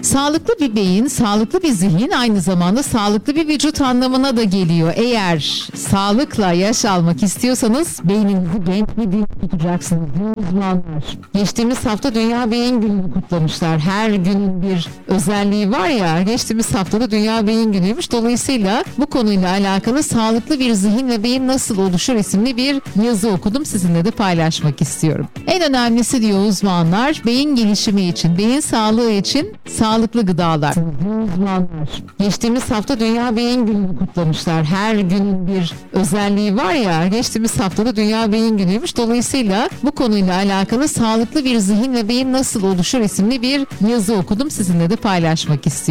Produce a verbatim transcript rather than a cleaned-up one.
Sağlıklı bir beyin, sağlıklı bir zihin aynı zamanda sağlıklı bir vücut anlamına da geliyor. Eğer sağlıkla yaş almak istiyorsanız beyninizi genç ve dinç tutacaksınız. Uzmanlar. Geçtiğimiz hafta Dünya Beyin Günü'nü kutlamışlar. Her günün bir özelliği var ya, geçtiğimiz haftada Dünya Beyin Günü'ymüş. Dolayısıyla bu konuyla alakalı sağlıklı bir zihin ve beyin nasıl oluşur isimli bir yazı okudum. Sizinle de paylaşmak istiyorum. En önemlisi diyor uzmanlar, beyin gelişimi için, beyin sağlığı için sağlıklı gıdalar. Uzmanlar. Geçtiğimiz hafta Dünya Beyin Günü'nü kutlamışlar. Her günün bir özelliği var ya, geçtiğimiz haftada Dünya Beyin Günü'ymüş. Dolayısıyla bu konuyla alakalı sağlıklı bir zihin ve beyin nasıl oluşur isimli bir yazı okudum. Sizinle de paylaşmak istiyorum.